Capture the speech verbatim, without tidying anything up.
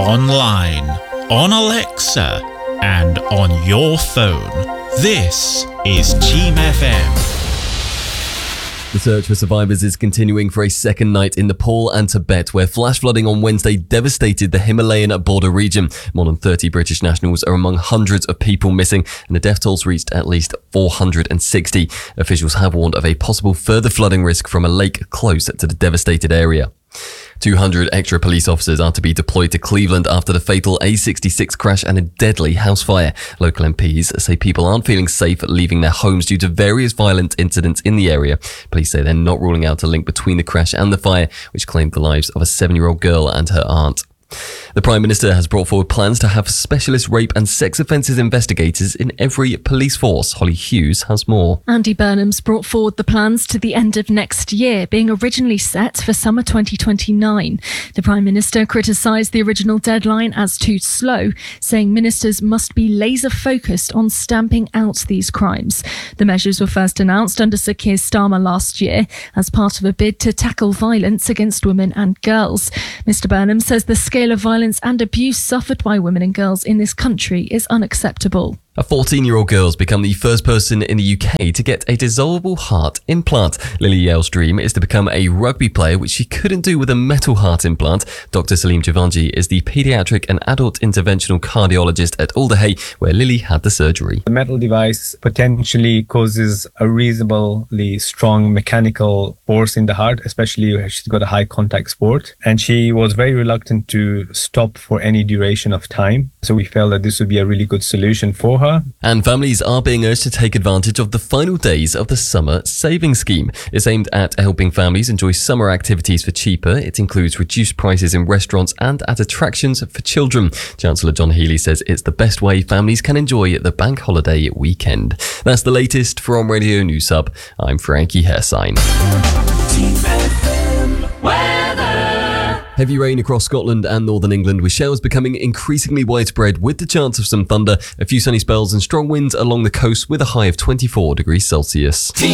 online, on Alexa, and on your phone. This is Team F M. The search for survivors is continuing for a second night in Nepal and Tibet, where flash flooding on Wednesday devastated the Himalayan border region. More than thirty British nationals are among hundreds of people missing, and the death tolls reached at least four hundred sixty. Officials have warned of a possible further flooding risk from a lake close to the devastated area. two hundred extra police officers are to be deployed to Cleveland after the fatal A sixty-six crash and a deadly house fire. Local M Ps say people aren't feeling safe leaving their homes due to various violent incidents in the area. Police say they're not ruling out a link between the crash and the fire, which claimed the lives of a seven-year-old girl and her aunt. The Prime Minister has brought forward plans to have specialist rape and sex offences investigators in every police force. Holly Hughes has more. Andy Burnham's brought forward the plans to the end of next year, being originally set for summer twenty twenty-nine. The Prime Minister criticised the original deadline as too slow, saying ministers must be laser focused on stamping out these crimes. The measures were first announced under Sir Keir Starmer last year as part of a bid to tackle violence against women and girls. Mr Burnham says the scale of violence and abuse suffered by women and girls in this country is unacceptable. A fourteen-year-old girl has become the first person in the U K to get a dissolvable heart implant. Lily Yale's dream is to become a rugby player, which she couldn't do with a metal heart implant. Doctor Salim Javanji is the paediatric and adult interventional cardiologist at Alderhay, where Lily had the surgery. The metal device potentially causes a reasonably strong mechanical force in the heart, especially if she's got a high contact sport. And she was very reluctant to stop for any duration of time. So we felt that this would be a really good solution for her. Her. And families are being urged to take advantage of the final days of the Summer Saving Scheme. It's aimed at helping families enjoy summer activities for cheaper. It includes reduced prices in restaurants and at attractions for children. Chancellor John Healey says it's the best way families can enjoy the bank holiday weekend. That's the latest from Radio News Hub. I'm Frankie Hersign. Heavy rain across Scotland and northern England, with showers becoming increasingly widespread with the chance of some thunder, a few sunny spells and strong winds along the coast with a high of twenty-four degrees Celsius.